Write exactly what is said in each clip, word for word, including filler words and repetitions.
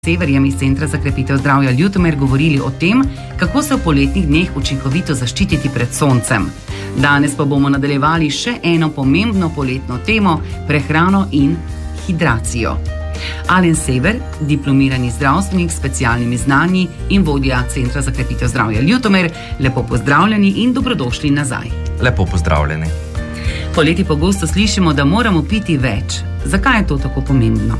Severjem iz Centra za krepitev zdravja Ljutomer govorili o tem, kako se v poletnih dneh učinkovito zaščititi pred soncem. Danes pa bomo nadaljevali še eno pomembno poletno temo, prehrano in hidracijo. Alen Sever, diplomirani zdravstvenik s specialnimi znanji in vodja Centra za krepitev zdravja Ljutomer, lepo pozdravljeni in dobrodošli nazaj. Lepo pozdravljeni. Poleti pogosto slišimo, da moramo piti več. Zakaj je to tako pomembno?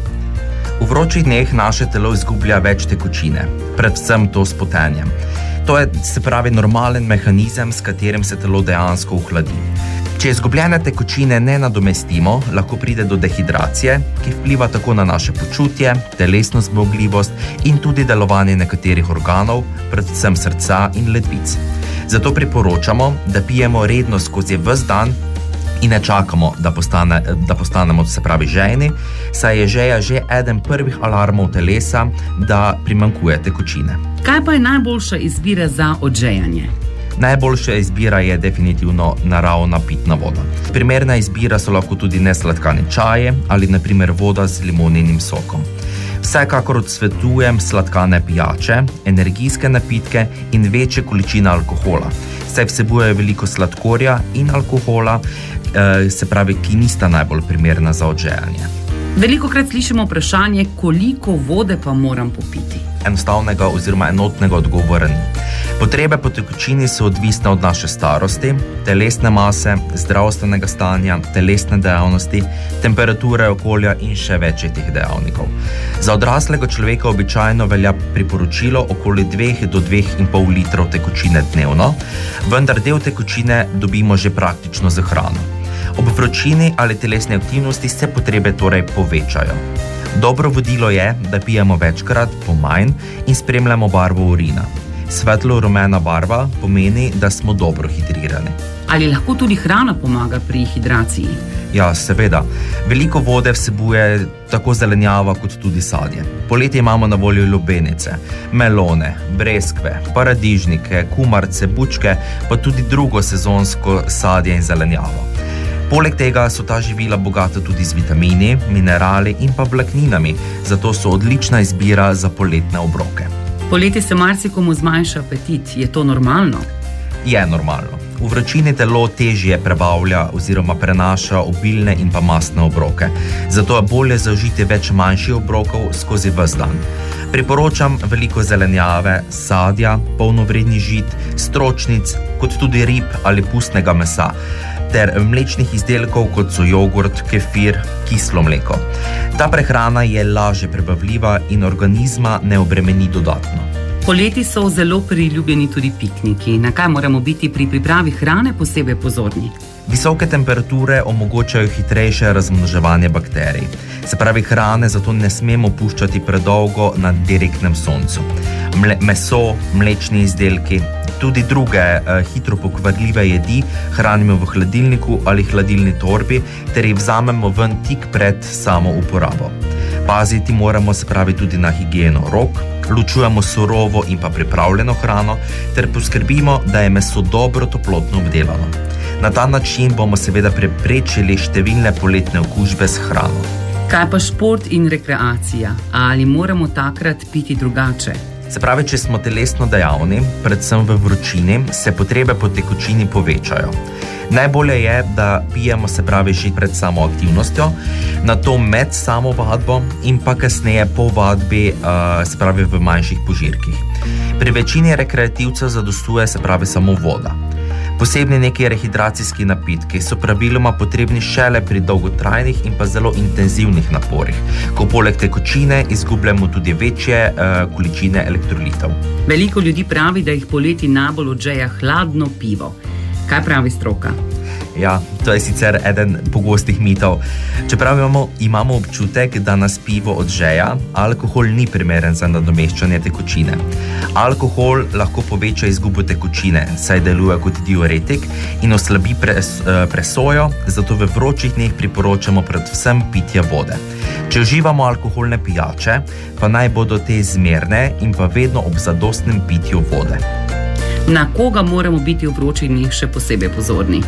V vročih dneh naše telo izgublja več tekočine, predvsem to s potenjem. To je, se pravi, normalen mehanizem, s katerim se telo dejansko ohladi. Če izgubljene tekočine ne nadomestimo, lahko pride do dehidracije, ki vpliva tako na naše počutje, telesno zmogljivost in tudi delovanje nekaterih organov, predvsem srca in ledvic. Zato priporočamo, da pijemo redno skozi ves dan in ne čakamo, da, postane, da postanemo, se pravi, žejni, saj je žeja že eden prvih alarmov telesa, da primanjkuje tekočine. Kaj pa je najboljša izbira za odžejanje? Najboljša izbira je definitivno naravna pitna voda. Primerna izbira so lahko tudi nesladkani čaji ali na primer voda z limoninim sokom. Vsekakor odsvetujem sladkane pijače, energijske napitke in večje količine alkohola, saj vsebujejo veliko sladkorja in alkohola, se pravi, ki nista najbolj primerna za odžejanje. Velikokrat slišimo vprašanje, koliko vode pa moram popiti. Enostavnega oziroma enotnega odgovora ni. Potrebe po tekočini so odvisne od naše starosti, telesne mase, zdravstvenega stanja, telesne dejavnosti, temperature okolja in še več teh dejavnikov. Za odraslega človeka običajno velja priporočilo okoli dveh do dveh in pol litrov tekočine dnevno, vendar del tekočine dobimo že praktično z hrano. Ob vročini ali telesni aktivnosti se potrebe torej povečajo. Dobro vodilo je, da pijemo večkrat po manj in spremljamo barvo urina. Svetlo-rumena barva pomeni, da smo dobro hidrirani. Ali lahko tudi hrana pomaga pri hidraciji? Ja, seveda. Veliko vode vsebuje tako zelenjava kot tudi sadje. Poleti imamo na voljo lubenice, melone, breskve, paradižnike, kumarce, bučke, pa tudi drugo sezonsko sadje in zelenjavo. Poleg tega so ta živila bogata tudi z vitamini, minerali in pa vlakninami, zato so odlična izbira za poletne obroke. Poleti se marsikomu zmanjša apetit. Je to normalno? Je normalno. V vročini telo težje prebavlja oziroma prenaša obilne in pa mastne obroke. Zato je bolje zaužiti več manjših obrokov skozi ves dan. Priporočam veliko zelenjave, sadja, polnovrednih žit, stročnic, kot tudi rib ali pustnega mesa, ter mlečnih izdelkov, kot so jogurt, kefir, kislo mleko. Ta prehrana je lažje prebavljiva in organizma ne obremeni dodatno. Poleti so zelo priljubljeni tudi pikniki. Na kaj moramo biti pri pripravi hrane posebej pozorni? Visoke temperature omogočajo hitrejše razmnoževanje bakterij. Se pravi, hrane zato ne smemo puščati predolgo na direktnem soncu. Mle, meso, mlečni izdelki, tudi druge eh, hitro pokvarljive jedi hranimo v hladilniku ali hladilni torbi ter jih vzamemo ven tik pred samo uporabo. Paziti moramo, se pravi, tudi na higieno rok, ločujemo surovo in pa pripravljeno hrano ter poskrbimo, da je meso dobro toplotno obdelano. Na ta način bomo seveda preprečili številne poletne okužbe s hrano. Kaj pa šport in rekreacija? Ali moramo takrat piti drugače? Se pravi, če smo telesno dejavni, predvsem v vročini, se potrebe po tekočini povečajo. Najbolje je, da pijemo, se pravi, že pred samo aktivnostjo, nato med samo vadbo in pa kasneje po vadbi, uh, se pravi, v manjših požirkih. Pri večini rekreativcev zadostuje, se pravi, samo voda. Posebni neki rehidracijski napitki so praviloma potrebni šele pri dolgotrajnih in pa zelo intenzivnih naporih, ko poleg tekočine izgubljamo tudi večje uh, količine elektrolitov. Veliko ljudi pravi, da jih poleti najbolj odžeja hladno pivo. Kaj pravi stroka? Ja, to je sicer eden pogostih mitov. Čeprav imamo, imamo občutek, da nas pivo odžeja, alkohol ni primeren za nadomeščanje tekočine. Alkohol lahko poveča izgubo tekočine, saj deluje kot diuretik in oslabi pres, presojo, zato v vročih dneh priporočamo predvsem pitje vode. Če uživamo alkoholne pijače, pa naj bodo te zmerne in pa vedno ob zadostnem pitju vode. Na koga moramo biti v vročih dneh še posebej pozorni?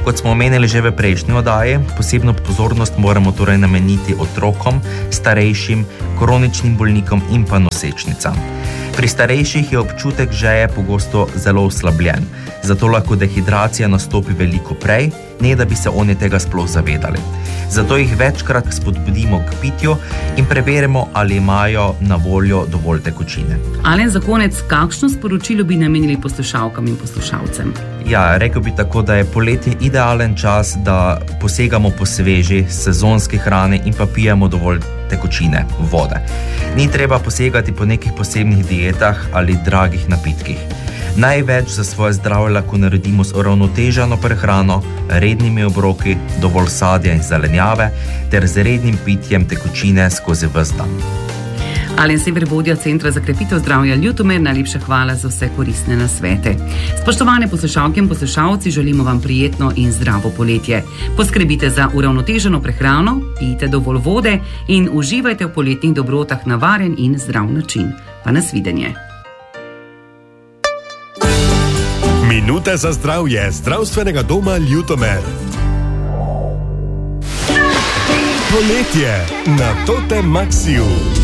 Kot smo omenili že v prejšnji oddaji, posebno pozornost moramo torej nameniti otrokom, starejšim, kroničnim bolnikom in pa nosečnicam. Pri starejših je občutek žeje pogosto zelo oslabljen, zato lahko dehidracija nastopi veliko prej, ne da bi se oni tega sploh zavedali. Zato jih večkrat spodbudimo k pitju in preverimo, ali imajo na voljo dovolj tekočine. Alen, za konec, kakšno sporočilo bi namenili poslušalkam in poslušalcem? Ja, rekel bi tako, da je poletje idealen čas, da posegamo po sveži, sezonski hrani in pa pijemo dovolj tekočine, vode. Ni treba posegati po nekih posebnih dietah ali dragih napitkih. Največ za svoje zdravje lahko naredimo z uravnoteženo prehrano, rednimi obroki, dovolj sadja in zelenjave ter z rednim pitjem tekočine skozi ves dan. Alen Sever, vodja Centra za krepitev zdravja Ljutomer, najlepša hvala za vse koristne nasvete. Spoštovane poslušalke in poslušalci, želimo vam prijetno in zdravo poletje. Poskrbite za uravnoteženo prehrano, pijte dovolj vode in uživajte v poletnih dobrotah na varen in zdrav način. Pa nasvidenje. Minuta za zdravje zdravstvenega doma Ljutomer. Poletje na Totem Maxiju.